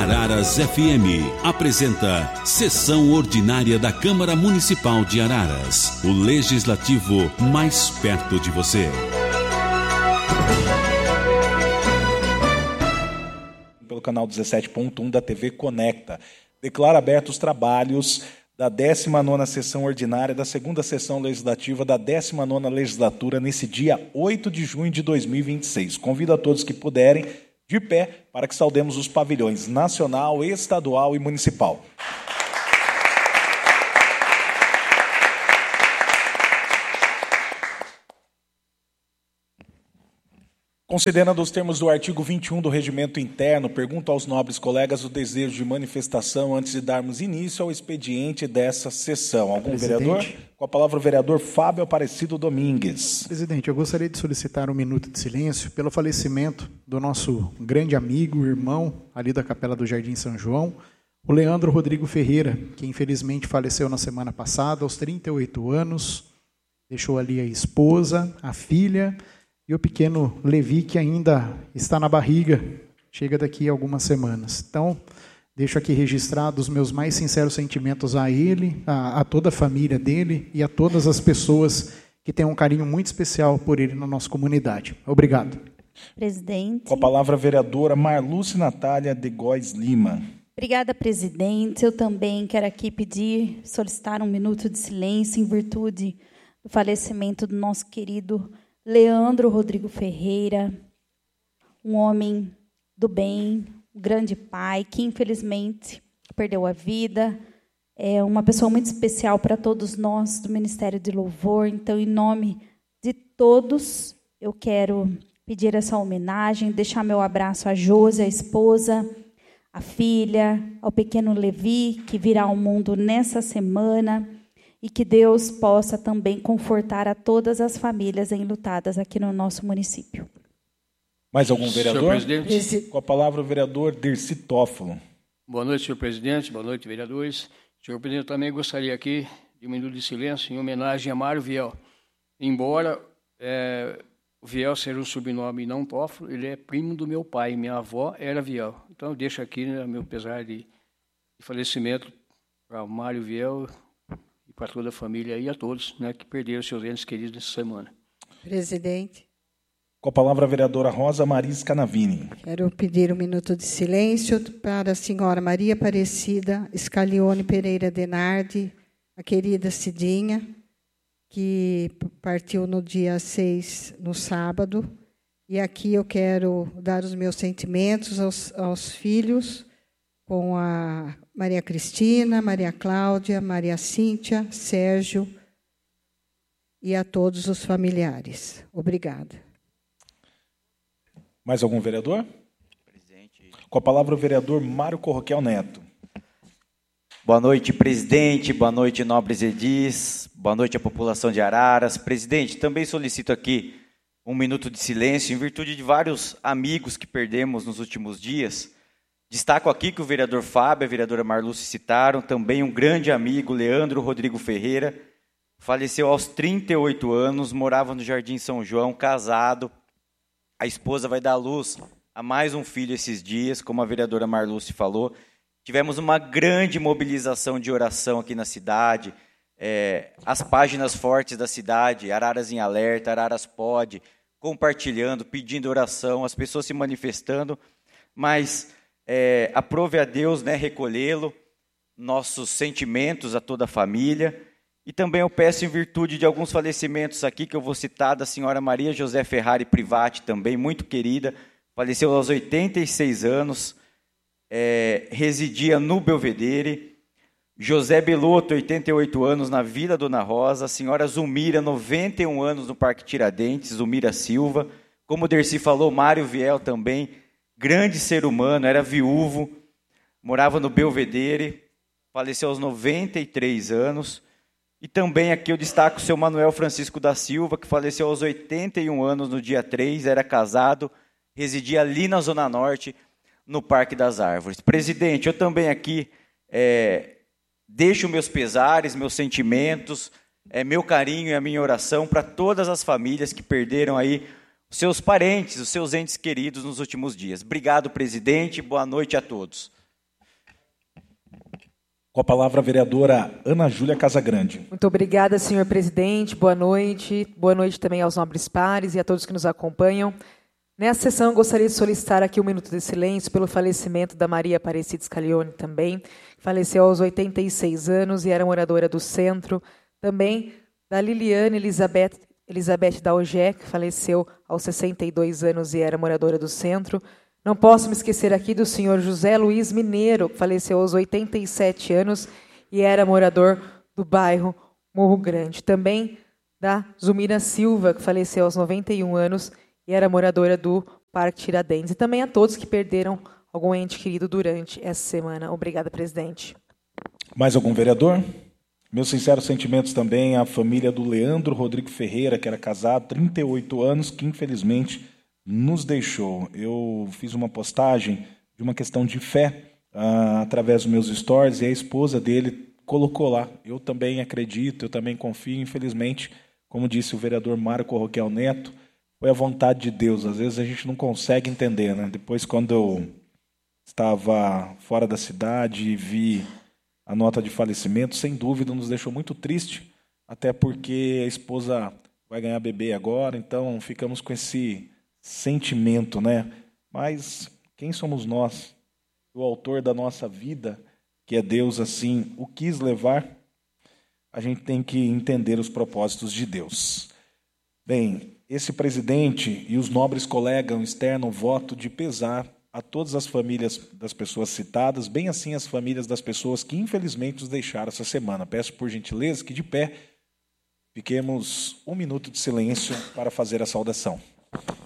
Araras FM apresenta Sessão Ordinária da Câmara Municipal de Araras. O Legislativo mais perto de você. Pelo canal 17.1 da TV Conecta. Declara abertos os trabalhos da 19ª Sessão Ordinária da 2ª Sessão Legislativa da 19ª Legislatura, nesse dia 8 de junho de 2026. Convido a todos que puderem, de pé, para que saudemos os pavilhões nacional, estadual e municipal. Considerando os termos do artigo 21 do Regimento Interno, pergunto aos nobres colegas o desejo de manifestação antes de darmos início ao expediente dessa sessão. Algum vereador? Com a palavra o vereador Fábio Aparecido Domingues. Presidente, eu gostaria de solicitar um minuto de silêncio pelo falecimento do nosso grande amigo, irmão, ali da Capela do Jardim São João, o Leandro Rodrigo Ferreira, que infelizmente faleceu na semana passada, aos 38 anos, deixou ali a esposa, a filha e o pequeno Levi, que ainda está na barriga, chega daqui a algumas semanas. Então, deixo aqui registrado os meus mais sinceros sentimentos a ele, a toda a família dele e a todas as pessoas que têm um carinho muito especial por ele na nossa comunidade. Obrigado. Presidente. Com a palavra a vereadora Marluce Natália de Góes Lima. Obrigada, presidente. Eu também quero aqui solicitar um minuto de silêncio em virtude do falecimento do nosso querido Leandro Rodrigo Ferreira, um homem do bem, um grande pai, que infelizmente perdeu a vida. É uma pessoa muito especial para todos nós do Ministério de Louvor. Então, em nome de todos, eu quero pedir essa homenagem, deixar meu abraço a Josi, a esposa, a filha, ao pequeno Levi, que virá ao mundo nessa semana. E que Deus possa também confortar a todas as famílias enlutadas aqui no nosso município. Mais algum vereador? Senhor presidente. Com a palavra o vereador Dercy Toffolo. Boa noite, senhor presidente. Boa noite, vereadores. Senhor presidente, eu também gostaria aqui de um minuto de silêncio em homenagem a Mário Viel. Embora o Viel seja um sobrenome e não Toffolo, ele é primo do meu pai. Minha avó era Viel. Então, eu deixo aqui, né, meu pesar de falecimento para o Mário Viel, para toda a família e a todos, né, que perderam seus entes queridos nessa semana. Presidente. Com a palavra a vereadora Rosa Maris Canavini. Quero pedir um minuto de silêncio para a senhora Maria Aparecida Scalione Pereira Denardi, a querida Cidinha, que partiu no dia 6, no sábado. E aqui eu quero dar os meus sentimentos aos filhos, com a Maria Cristina, Maria Cláudia, Maria Cíntia, Sérgio e a todos os familiares. Obrigada. Mais algum vereador? Presidente. Com a palavra o vereador Mário Corroquel Neto. Boa noite, presidente. Boa noite, nobres edis. Boa noite à população de Araras. Presidente, também solicito aqui um minuto de silêncio em virtude de vários amigos que perdemos nos últimos dias. Destaco aqui que o vereador Fábio e a vereadora Marluce citaram, também um grande amigo, Leandro Rodrigo Ferreira, faleceu aos 38 anos, morava no Jardim São João, casado. A esposa vai dar à luz a mais um filho esses dias, como a vereadora Marluce falou. Tivemos uma grande mobilização de oração aqui na cidade, as páginas fortes da cidade, Araras em Alerta, Araras Pode, compartilhando, pedindo oração, as pessoas se manifestando, mas aprove a Deus, né, recolhê-lo, nossos sentimentos a toda a família. E também eu peço, em virtude de alguns falecimentos aqui, que eu vou citar, da senhora Maria José Ferrari Privati, também muito querida, faleceu aos 86 anos, residia no Belvedere. José Belotto, 88 anos, na Vila Dona Rosa. A senhora Zulmira, 91 anos, no Parque Tiradentes, Zulmira Silva. Como o Dercy falou, Mário Viel também, grande ser humano, era viúvo, morava no Belvedere, faleceu aos 93 anos. E também aqui eu destaco o seu Manuel Francisco da Silva, que faleceu aos 81 anos no dia 3, era casado, residia ali na Zona Norte, no Parque das Árvores. Presidente, eu também aqui deixo meus pesares, meus sentimentos, meu carinho e a minha oração para todas as famílias que perderam aí os seus parentes, os seus entes queridos nos últimos dias. Obrigado, presidente. Boa noite a todos. Com a palavra a vereadora Ana Júlia Casagrande. Muito obrigada, senhor presidente. Boa noite. Boa noite também aos nobres pares e a todos que nos acompanham. Nessa sessão, eu gostaria de solicitar aqui um minuto de silêncio pelo falecimento da Maria Aparecida Scalione também, que faleceu aos 86 anos e era moradora do centro. Também da Liliane Elizabeth Daugé, que faleceu aos 62 anos e era moradora do centro. Não posso me esquecer aqui do senhor José Luiz Mineiro, que faleceu aos 87 anos e era morador do bairro Morro Grande. Também da Zumira Silva, que faleceu aos 91 anos e era moradora do Parque Tiradentes. E também a todos que perderam algum ente querido durante essa semana. Obrigada, presidente. Mais algum vereador? Meus sinceros sentimentos também à família do Leandro Rodrigo Ferreira, que era casado, 38 anos, que infelizmente nos deixou. Eu fiz uma postagem de uma questão de fé através dos meus stories e a esposa dele colocou lá. Eu também acredito, eu também confio. Infelizmente, como disse o vereador Marco Roquel Neto, foi a vontade de Deus. Às vezes a gente não consegue entender, né? Depois, quando eu estava fora da cidade e vi a nota de falecimento, sem dúvida nos deixou muito triste, até porque a esposa vai ganhar bebê agora, então ficamos com esse sentimento, né? Mas quem somos nós? O autor da nossa vida, que é Deus, assim, o quis levar. A gente tem que entender os propósitos de Deus. Bem, esse presidente e os nobres colegas externam voto de pesar a todas as famílias das pessoas citadas, bem assim as famílias das pessoas que infelizmente nos deixaram essa semana. Peço por gentileza que de pé fiquemos um minuto de silêncio para fazer a saudação.